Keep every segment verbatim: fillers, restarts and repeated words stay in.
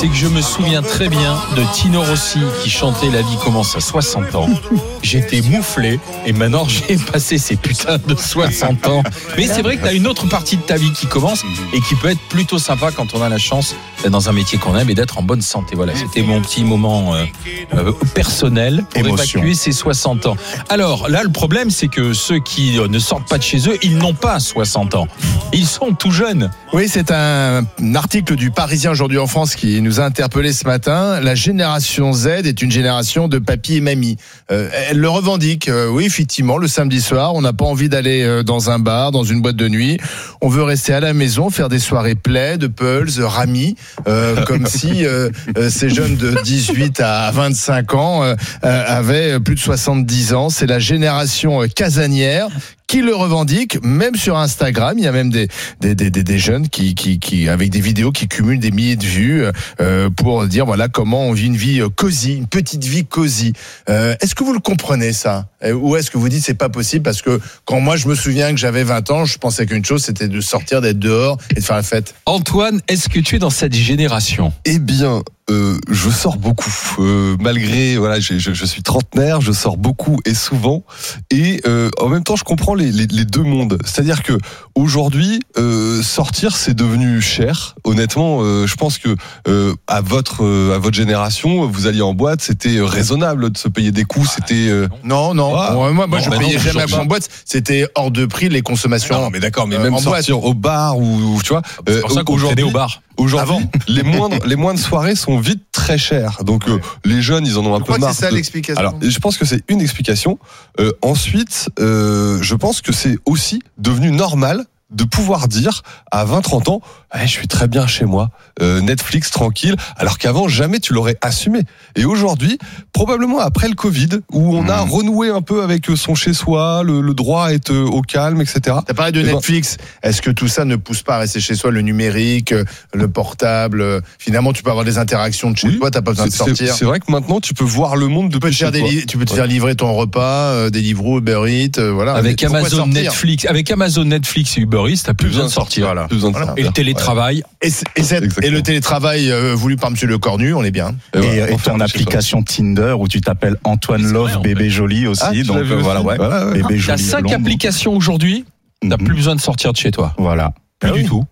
c'est que je me souviens très bien de Tino Rossi qui chantait La vie commence à soixante ans. J'étais mouflé et maintenant j'ai passé ces putains de soixante ans. Mais c'est vrai que tu as une autre partie de ta vie qui commence et qui peut être plutôt sympa quand on a la chance d'être dans un métier qu'on aime et d'être en bonne santé. Voilà, c'était mon petit moment euh, euh, personnel pour Émotion. évacuer ces soixante ans. Alors là, le problème, c'est que ceux qui ne sortent pas de chez eux, ils n'ont pas soixante ans. Ils sont tout jeunes. Oui, c'est un article du Parisien aujourd'hui en France qui nous a interpellés ce matin. La génération Z est une génération de papy et mamie. Euh, elle le revendique. Euh, oui, effectivement, le samedi soir, on n'a pas envie d'aller dans un bar, dans une boîte de nuit. On veut rester à la maison, faire des soirées plaies, de Pulse, Rami, euh, comme si euh, euh, ces jeunes de dix-huit à vingt-cinq ans euh, avaient plus de soixante-dix ans. C'est la génération casanière qui le revendique, même sur Instagram. Il y a même des des des, des jeunes qui qui qui avec des vidéos qui cumulent des milliers de vues euh, pour dire voilà comment on vit une vie cosy, une petite vie cosy. Euh, est-ce que vous le comprenez ça, ou est-ce que vous dites c'est pas possible parce que quand moi je me souviens que j'avais vingt ans, je pensais qu'une chose c'était de sortir, d'être dehors et de faire la fête. Antoine, est-ce que tu es dans cette génération ? Eh bien. Euh, je sors beaucoup, euh, malgré voilà, je, je, je suis trentenaire, je sors beaucoup et souvent, et euh, en même temps je comprends les, les, les deux mondes. C'est-à-dire que aujourd'hui, euh, sortir c'est devenu cher. Honnêtement, euh, je pense que euh, à votre euh, à votre génération, vous alliez en boîte, c'était raisonnable de se payer des coups. C'était euh... non non, ah, moi moi non, je payais non, jamais en boîte. C'était hors de prix les consommations. Non, mais d'accord, mais euh, même sortir boîte. Au bar ou tu vois. C'est pour euh, ça qu'on traînait au bar. Aujourd'hui, Avant. les moindres les moindres soirées sont vite très chères. Donc euh, les jeunes, ils en ont un je peu marre. C'est ça de... l'explication. Alors, je pense que c'est une explication. Euh, ensuite, euh, je pense que c'est aussi devenu normal de pouvoir dire à vingt trente ans, eh, je suis très bien chez moi, euh, Netflix tranquille, alors qu'avant jamais tu l'aurais assumé. Et aujourd'hui, probablement après le Covid, où on mmh. a renoué un peu avec son chez-soi, le, le droit à être au calme, et cetera. T'as parlé de et Netflix. Ben... Est-ce que tout ça ne pousse pas à rester chez soi, le numérique, le portable? Finalement, tu peux avoir des interactions de chez oui, toi, t'as pas besoin de sortir. C'est, c'est vrai que maintenant, tu peux voir le monde depuis chez toi. Li- tu peux te ouais. faire livrer ton repas, euh, des livres Uber Eats, euh, voilà. Avec Mais Amazon Netflix, avec Amazon Netflix et Uber Eats, t'as plus besoin de sortir. Voilà. Plus besoin de voilà. sortir. Et le télétravail. Ouais. Et, et, cette, et le télétravail euh, voulu par Monsieur Le Cornu, on est bien. Et, et, et ton application Tinder où tu t'appelles Antoine Love vrai, Bébé Joli aussi. Ah, donc euh, voilà, ouais. Voilà, ouais. Bébé Joli. T'as cinq blond, applications donc. Aujourd'hui. T'as mm-hmm. plus besoin de sortir de chez toi. Voilà. Plus ah du oui. tout.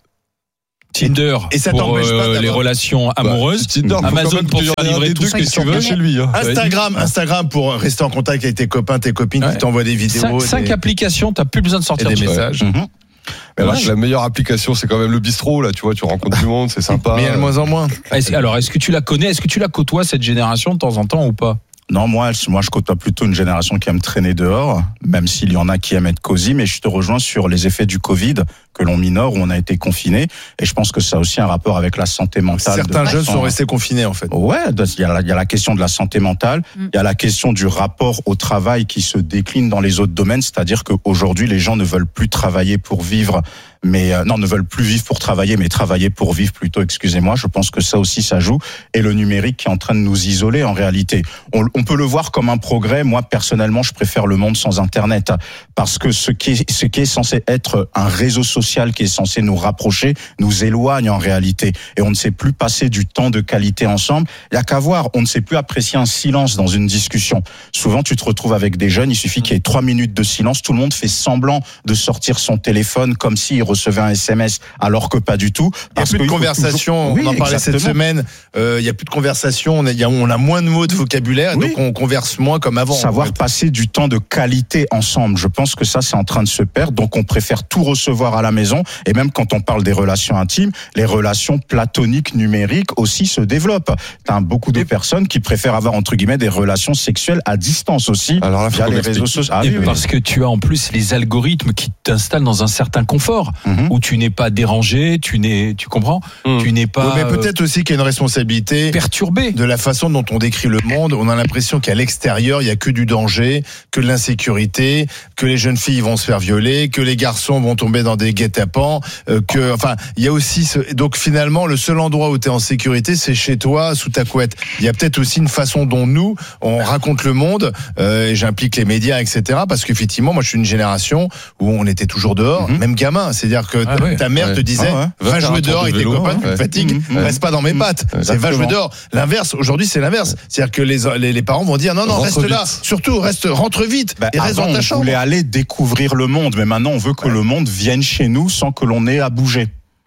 Tinder et ça pour euh, les relations amoureuses, bah, Tinder, Amazon pour faire livrer tout ce que tu veux chez lui. Hein. Instagram, Instagram pour rester en contact avec tes copains, tes copines ouais. qui t'envoient des vidéos. Cinq, cinq des... applications, t'as plus besoin de sortir et des de messages. Mmh. Mais là, la meilleure application, c'est quand même le bistrot. Là, tu vois, tu rencontres du monde, c'est sympa. Mais il y a de moins en moins. Est-ce, alors, est-ce que tu la connais? Est-ce que tu la côtoies cette génération de temps en temps ou pas? Non, moi, moi, je côtoie plutôt une génération qui aime traîner dehors, même s'il y en a qui aiment être cosy, mais je te rejoins sur les effets du Covid que l'on minore, où on a été confiné, et je pense que ça a aussi un rapport avec la santé mentale. Certains jeunes sont restés confinés, en fait. Ouais, il y a la, il y a la question de la santé mentale, il y a la question du rapport au travail qui se décline dans les autres domaines, c'est-à-dire qu'aujourd'hui, les gens ne veulent plus travailler pour vivre, mais euh, non, ne veulent plus vivre pour travailler, mais travailler pour vivre plutôt, excusez-moi. Je pense que ça aussi, ça joue. Et le numérique qui est en train de nous isoler, en réalité. On, on peut le voir comme un progrès. Moi, personnellement, je préfère le monde sans Internet, parce que ce qui est, ce qui est censé être un réseau social qui est censé nous rapprocher, nous éloigne en réalité. Et on ne sait plus passer du temps de qualité ensemble. Il y a qu'à voir. On ne sait plus apprécier un silence dans une discussion. Souvent, tu te retrouves avec des jeunes, il suffit qu'il y ait trois minutes de silence. Tout le monde fait semblant de sortir son téléphone comme s'il recevait un S M S, alors que pas du tout. Il n'y a plus de conversation. Toujours... Oui, on en parlait exactement. Cette semaine. Euh, il n'y a plus de conversation. On a, y a, on a moins de mots de vocabulaire, oui. Donc on converse moins comme avant. Savoir en fait. Passer du temps de qualité ensemble. Je pense que ça, c'est en train de se perdre. Donc on préfère tout recevoir à la maison. Et même quand on parle des relations intimes, les relations platoniques numériques aussi se développent. T'as beaucoup de et personnes qui préfèrent avoir entre guillemets des relations sexuelles à distance aussi. Alors là, via les réseaux sociaux. Ah, et oui, parce oui. que tu as en plus les algorithmes qui t'installent dans un certain confort. Mm-hmm. Où tu n'es pas dérangé, tu n'es, tu comprends, mmh. tu n'es pas. Oui, mais peut-être aussi qu'il y a une responsabilité perturbée de la façon dont on décrit le monde. On a l'impression qu'à l'extérieur il y a que du danger, que de l'insécurité, que les jeunes filles vont se faire violer, que les garçons vont tomber dans des guet-apens, euh, que, enfin, il y a aussi, ce, donc finalement, le seul endroit où tu es en sécurité, c'est chez toi, sous ta couette. Il y a peut-être aussi une façon dont nous, on raconte le monde, euh, et j'implique les médias, et cetera. Parce qu'effectivement, moi, je suis une génération où on était toujours dehors, mm-hmm. même gamin. C'est-à-dire que ah, ta, ouais. ta mère ouais. te disait, ah, ouais. va jouer dehors avec tes copains, tu te fatigues, mmh, reste pas dans mes pattes. Mmh, c'est va jouer dehors. L'inverse, aujourd'hui, c'est l'inverse. C'est-à-dire que les, les, les parents vont dire, non, non, rentre reste vite. là. Surtout, reste, rentre vite. Bah, et reste avant, dans ta on chambre. voulait aller découvrir le monde, mais maintenant, on veut que ouais. le monde vienne chez nous sans que l'on ait à bouger.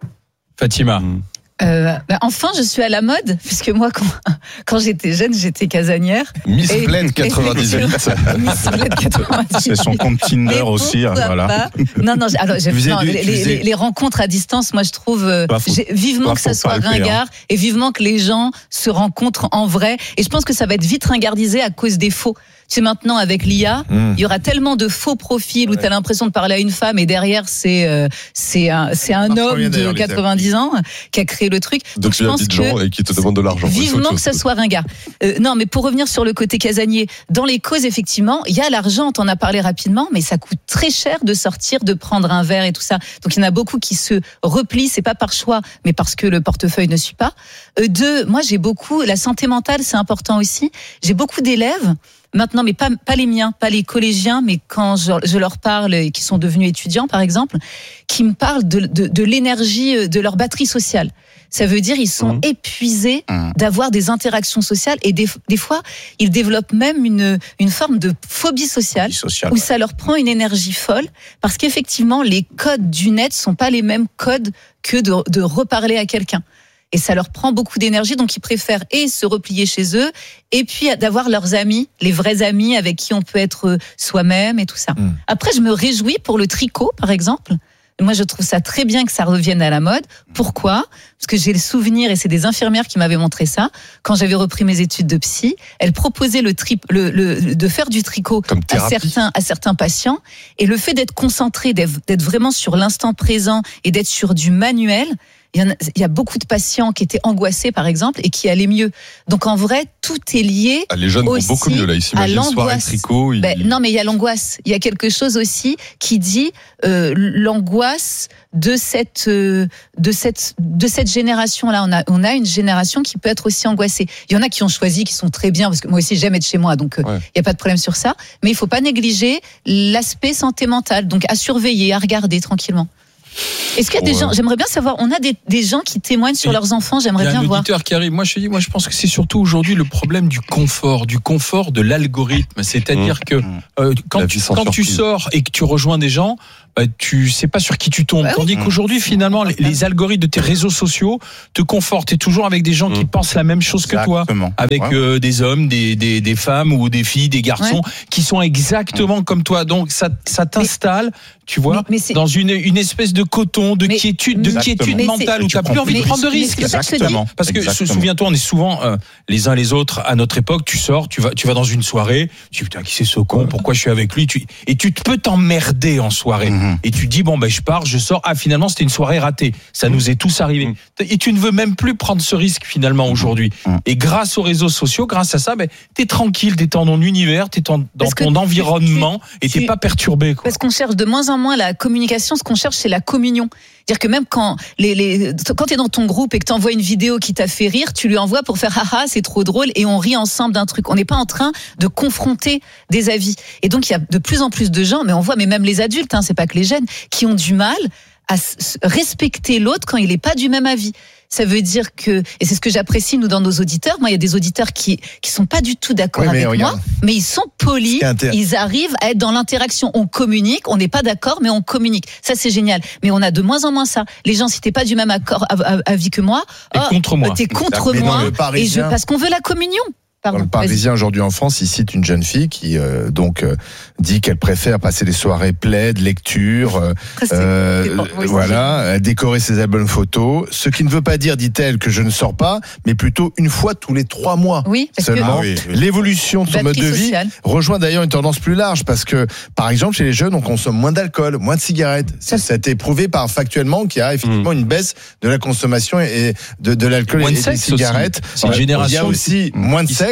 Fatima. Mmh. Euh, bah enfin, je suis à la mode, puisque moi, quand, quand j'étais jeune, j'étais casanière. Miss Et- Bled quatre-vingt-dix-huit. Miss Bled quatre-vingt-dix-huit. C'est son compte Tinder Mais aussi, pourquoi voilà. pas Non, non, j'ai- alors, j'ai- Tu faisais non, du- les, tu faisais- les- les rencontres à distance, moi, je trouve euh, Bah, faut- j'ai- vivement bah, que ça faut soit palper, ringard hein. et vivement que les gens se rencontrent en vrai. Et je pense que ça va être vite ringardisé à cause des faux. Tu sais, maintenant, avec l'I A, Mmh. il y aura tellement de faux profils où tu as l'impression de parler à une femme et derrière, c'est euh, c'est un, c'est un marche pas homme bien, de d'ailleurs, les quatre-vingt-dix ans qui a créé le truc. Donc, je Depuis pense Abidjan que et qui te demande de l'argent. vivement que ça soit ringard. Euh, non, mais pour revenir sur le côté casanier, dans les causes, effectivement, il y a l'argent, on en a parlé rapidement, mais ça coûte très cher de sortir, de prendre un verre et tout ça. Donc il y en a beaucoup qui se replient, c'est pas par choix, mais parce que le portefeuille ne suit pas. Euh, deux, moi j'ai beaucoup, la santé mentale, c'est important aussi. J'ai beaucoup d'élèves. Maintenant, mais pas, pas les miens, pas les collégiens, mais quand je, je leur parle et qui sont devenus étudiants, par exemple, qui me parlent de, de, de l'énergie de leur batterie sociale. Ça veut dire ils sont Mmh. épuisés Mmh. d'avoir des interactions sociales et des, des fois, ils développent même une, une forme de phobie sociale Vie sociale. où ça leur prend une énergie folle parce qu'effectivement, les codes du net sont pas les mêmes codes que de, de reparler à quelqu'un. Et ça leur prend beaucoup d'énergie, donc ils préfèrent et se replier chez eux, et puis d'avoir leurs amis, les vrais amis avec qui on peut être soi-même et tout ça. Mm. Après, je me réjouis pour le tricot, par exemple. Moi, je trouve ça très bien que ça revienne à la mode. Pourquoi ? Parce que j'ai le souvenir, et c'est des infirmières qui m'avaient montré ça, quand j'avais repris mes études de psy, elles proposaient le tri- le, le, de faire du tricot Comme à thérapie. certains, à certains patients. Et le fait d'être concentré, d'être d'être vraiment sur l'instant présent et d'être sur du manuel, il y, en a, il y a beaucoup de patients qui étaient angoissés, par exemple, et qui allaient mieux. Donc, en vrai, tout est lié. Ah, les jeunes aussi vont beaucoup mieux là. Ils à s'imaginent soirée l'angoisse. tricot. Ils... Ben, non, mais il y a l'angoisse. Il y a quelque chose aussi qui dit euh, l'angoisse de cette euh, de cette de cette génération-là. On a on a une génération qui peut être aussi angoissée. Il y en a qui ont choisi, qui sont très bien, parce que moi aussi j'aime être chez moi, donc euh, il Ouais. y a pas de problème sur ça. Mais il faut pas négliger l'aspect santé mentale, donc à surveiller, à regarder tranquillement. Est-ce qu'il y a des Ouais. gens, j'aimerais bien savoir, on a des, des gens qui témoignent sur Et leurs enfants, Il y j'aimerais a bien un voir. auditeur qui arrive. Moi, je te dis, moi, je pense que c'est surtout aujourd'hui le problème du confort, du confort de l'algorithme. C'est-à-dire que euh, quand, La tu, vie sans quand tu surprise. sors et que tu rejoins des gens, bah, tu sais pas sur qui tu tombes. Bah oui. Tandis qu'aujourd'hui, finalement, les, les algorithmes de tes réseaux sociaux te confortent. T'es toujours avec des gens qui Mm. pensent la même chose que toi. Exactement. Avec Ouais. euh, des hommes, des, des, des femmes ou des filles, des garçons qui sont exactement comme toi. Donc ça, ça t'installe, tu vois, Mais- mais c'est- dans une, une espèce de coton, de Mais- quiétude, de Exactement. quiétude Mais c'est- mentale où tu tu n'as plus prends envie de plus prendre de mais- mais risques. c'est pour ça que je te dis. Exactement. Parce que Exactement. souviens-toi, on est souvent euh, les uns les autres à notre époque. Tu sors, tu vas, tu vas dans une soirée. Tu dis putain, qui c'est ce con ? Pourquoi je suis avec lui ? tu, Et tu peux t'emmerder en soirée. Mhm. Et tu dis bon ben je pars, je sors. Ah finalement c'était une soirée ratée. Ça nous est tous arrivé. Mhm. Et tu ne veux même plus prendre ce risque finalement aujourd'hui. Mhm. Et grâce aux réseaux sociaux, grâce à ça, ben t'es tranquille, t'es dans ton univers, t'es en- dans Parce que ton tu- environnement et t'es tu- pas perturbé. Quoi. Parce qu'on cherche de moins en moins la communication, ce qu'on cherche c'est la communion. C'est-à-dire que même quand les, les quand t'es dans ton groupe et que t'envoies une vidéo qui t'a fait rire, tu lui envoies pour faire haha c'est trop drôle et on rit ensemble d'un truc. On n'est pas en train de confronter des avis. Et donc il y a de plus en plus de gens, mais on voit, mais même les adultes, hein, c'est pas que les jeunes, qui ont du mal à s- respecter l'autre quand il n'est pas du même avis. Ça veut dire que, et c'est ce que j'apprécie nous dans nos auditeurs, moi il y a des auditeurs qui qui sont pas du tout d'accord Oui, mais avec regarde. moi, mais ils sont polis, Ce qui est intér- ils arrivent à être dans l'interaction. On communique, on n'est pas d'accord, mais on communique. Ça c'est génial. Mais on a de moins en moins ça. Les gens, si t'es pas du même accord av- av- avis que moi, T'es oh, contre moi. t'es contre Mais dans moi, le et je Parisien- parce qu'on veut la communion. Pardon, Dans le vas-y. Parisien aujourd'hui en France, il cite une jeune fille qui euh, donc euh, dit qu'elle préfère passer des soirées plaid, lecture, euh, Après, c'est- euh, c'est bon, oui, c'est voilà, euh, décorer ses albums photos. Ce qui ne veut pas dire, dit-elle, que je ne sors pas, mais plutôt une fois tous les trois mois. Oui, parce Seulement, Ah oui, oui. l'évolution de son mode Batterie de vie sociale. rejoint d'ailleurs une tendance plus large parce que, par exemple, chez les jeunes, on consomme moins d'alcool, moins de cigarettes. Ça, ça a été prouvé par factuellement qu'il y a effectivement une baisse de la consommation et de, de l'alcool Moins et de des sexe cigarettes. aussi. C'est une Ouais. génération Il y a aussi moins de qui- sexe.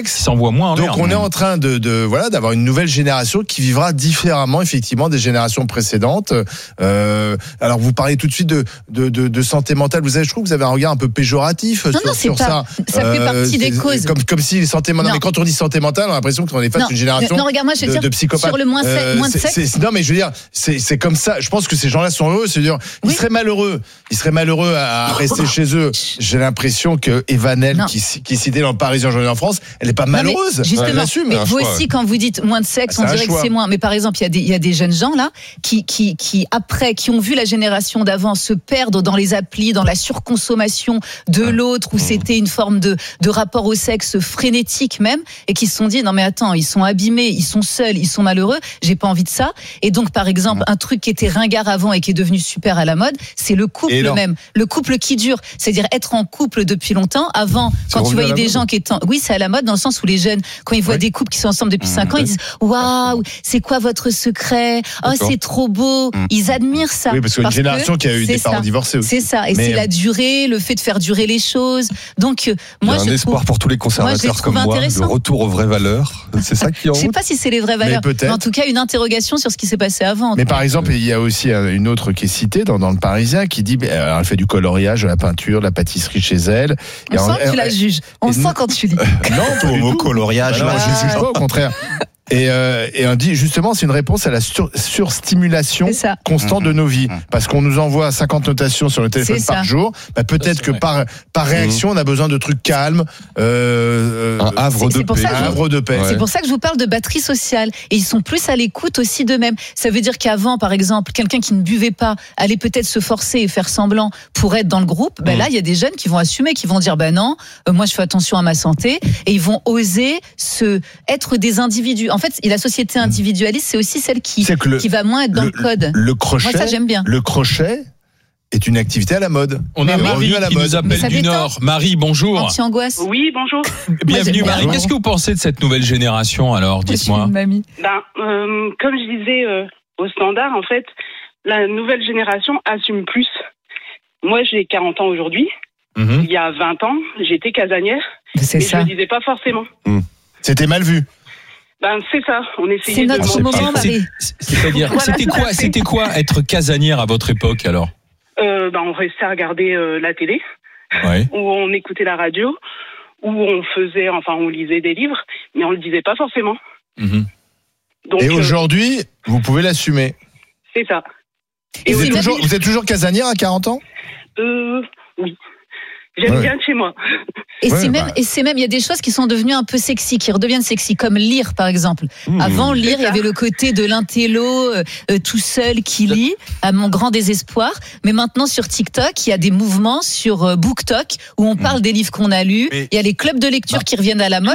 sexe. Ils s'envoient moins en Donc l'air. on est en train de, de voilà d'avoir une nouvelle génération qui vivra différemment effectivement des générations précédentes. Euh, alors vous parlez tout de suite de de, de, de santé mentale. Vous avez, je trouve que vous avez un regard un peu péjoratif Non, sur, non, c'est sur pas. ça. Ça fait partie des c'est- causes. Comme comme si les santé mentale. Non. Mais quand on dit santé mentale, on a l'impression qu'on est face Non, à une génération non, regarde, moi, je vais de, dire, de psychopathes. sur le moins sexe- moins de c'est- sexe. c'est- non, mais je veux dire, c'est c'est comme ça. Je pense que ces gens-là sont heureux. C'est-à-dire, ils Oui. seraient malheureux. Ils seraient malheureux à, à rester chez eux. J'ai l'impression que Evanel, Non. qui, qui est citée dans le Parisien aujourd'hui en France, elle n'est pas Non, mais malheureuse. justement, Elle l'assume. mais un vous choix, aussi, quand vous dites moins de sexe, Ah, on c'est un dirait que choix. c'est moins. Mais par exemple, il y a des, il y a des jeunes gens là qui, qui, qui après, qui ont vu la génération d'avant se perdre dans les applis, dans la surconsommation de l'autre, où c'était une forme de, de rapport au sexe frénétique même, et qui se sont dit non mais attends, ils sont abîmés, ils sont seuls, ils sont malheureux. J'ai pas envie de ça. Et donc par exemple, un truc qui était ringard avant et qui est devenu super à la mode, c'est le Et couple non. même, le couple qui dure, c'est-à-dire être en couple depuis longtemps. Avant, C'est quand tu revenu à voyais la des mode. gens qui étaient, en- oui, c'est à la mode dans le sens où les jeunes, quand ils voient Oui. des couples qui sont ensemble depuis cinq ans, ils disent waouh, c'est quoi votre secret? Oh, D'accord. c'est trop beau. Ils admirent ça. Oui, parce qu'il y a une Parce génération que qui a eu c'est des parents ça. divorcés aussi. C'est ça. Et Mais, c'est euh, la durée, le fait de faire durer les choses. Donc, euh, Il y moi, a un je espoir trouve, pour tous les moi, je conservateurs les comme trouve moi, le intéressants. retour aux vraies valeurs. C'est ça qui est en Je sais route. pas si c'est les vraies valeurs. peut-être. en tout cas, une interrogation sur ce qui s'est passé avant. Mais par exemple, il y a aussi euh, une autre qui est citée dans, dans le Parisien qui dit, euh, alors, elle fait du coloriage, de la peinture, de la pâtisserie chez elle. On Et sent en- que tu la elle- juges. On et- sent quand tu lis. Non, pas du Au tout. coloriage, Bah non, là. je juge pas, au contraire. Et, euh, et on dit justement, c'est une réponse à la sur- surstimulation C'est ça. constante de nos vies. Parce qu'on nous envoie cinquante notations sur le téléphone C'est par ça. jour. Bah, peut-être c'est que vrai. par, par réaction, on a besoin de trucs calmes. Euh, Un havre C'est- de c'est pour paix. ça que un je- havre de paix. Ouais. C'est pour ça que je vous parle de batterie sociale. Et ils sont plus à l'écoute aussi d'eux-mêmes. Ça veut dire qu'avant, par exemple, quelqu'un qui ne buvait pas allait peut-être se forcer et faire semblant pour être dans le groupe. Ben Mm. là, il y a des jeunes qui vont assumer, qui vont dire, ben non, euh, moi je fais attention à ma santé. Et ils vont oser se, être des individus. En fait, la société individualiste, c'est aussi celle qui, C'est que le- qui va moins être dans le, code. Le crochet, Moi, ça, j'aime bien. le crochet est une activité à la mode. On a Mais oui. Marie Revenu à la qui mode. nous Mais appelle ça du détend. Nord. Marie, bonjour. Anti-angoisse. Oui, bonjour. Bienvenue j'aime Marie. bien. Qu'est-ce que vous pensez de cette nouvelle génération alors? Je suis Dites-moi. une mamie. Ben, euh, comme je disais euh, au standard, en fait, la nouvelle génération assume plus. Moi, j'ai quarante ans aujourd'hui. Mhm. Il y a vingt ans, j'étais casanière, C'est mais je ça. le disais pas forcément. C'était mal vu. Ben, c'est ça. On essayait C'est de notre mentir. moment, C'est- Marie. C'est-à-dire, Voilà, c'était tout à quoi, fait. c'était quoi être casanière à votre époque alors? Euh, ben, on restait à regarder euh, la télé, Ouais. ou on écoutait la radio, ou on faisait, enfin, on lisait des livres, mais on le disait pas forcément. Mhm. Donc, Et euh, aujourd'hui, vous pouvez l'assumer. c'est ça. Et Vous, c'est êtes même- toujours- vous êtes toujours casanière à quarante ans? Euh, oui. J'aime Ouais. bien de chez moi. Et Ouais, c'est même, bah. et c'est même, il y a des choses qui sont devenues un peu sexy, qui redeviennent sexy, comme lire par exemple. Mmh. Avant lire, il y ça. avait le côté de l'intello euh, euh, tout seul qui lit, à mon grand désespoir. Mais maintenant sur TikTok, il y a des mouvements sur euh, BookTok où on parle des livres qu'on a lus. Mais- Il y a les clubs de lecture qui reviennent à la mode.